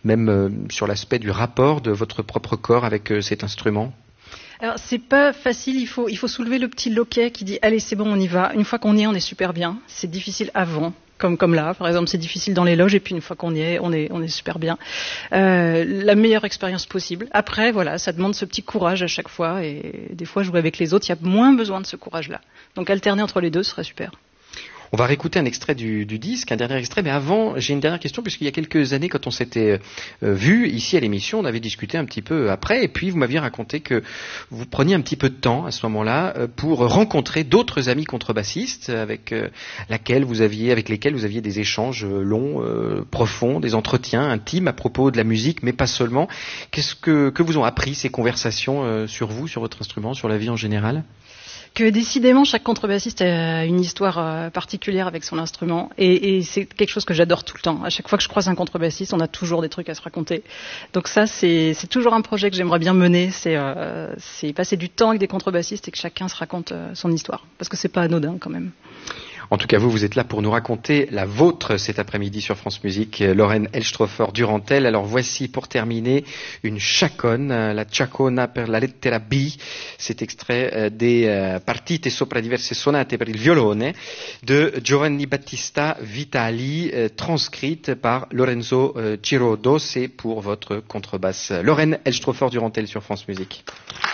même sur l'aspect du rapport de votre propre corps avec cet instrument? Alors c'est pas facile, il faut soulever le petit loquet qui dit allez c'est bon on y va. Une fois qu'on y est on est super bien. C'est difficile avant, comme là par exemple c'est difficile dans les loges et puis une fois qu'on y est on est super bien. La meilleure expérience possible. Après voilà ça demande ce petit courage à chaque fois et des fois jouer avec les autres il y a moins besoin de ce courage là. Donc alterner entre les deux serait super. On va réécouter un extrait du disque, un dernier extrait, mais avant, j'ai une dernière question, puisqu'il y a quelques années, quand on s'était vu ici à l'émission, on avait discuté un petit peu après, et puis vous m'aviez raconté que vous preniez un petit peu de temps à ce moment-là pour rencontrer d'autres amis contrebassistes avec lesquels vous aviez des échanges longs, profonds, des entretiens intimes à propos de la musique, mais pas seulement. Qu'est-ce que vous ont appris ces conversations sur vous, sur votre instrument, sur la vie en général? Que décidément chaque contrebassiste a une histoire particulière avec son instrument et c'est quelque chose que j'adore tout le temps. À chaque fois que je croise un contrebassiste, on a toujours des trucs à se raconter. Donc ça c'est toujours un projet que j'aimerais bien mener, c'est passer du temps avec des contrebassistes et que chacun se raconte son histoire parce que c'est pas anodin quand même. En tout cas, vous êtes là pour nous raconter la vôtre cet après-midi sur France Musique, Lorraine Elströfer-Durantel. Alors voici pour terminer une chaconne, la Ciacona per la lettera B. C'est extrait des Partite sopra diverse sonate per il violone de Giovanni Battista Vitali, transcrite par Lorenzo Girodo. C'est pour votre contrebasse. Lorraine Elströfer-Durantel sur France Musique.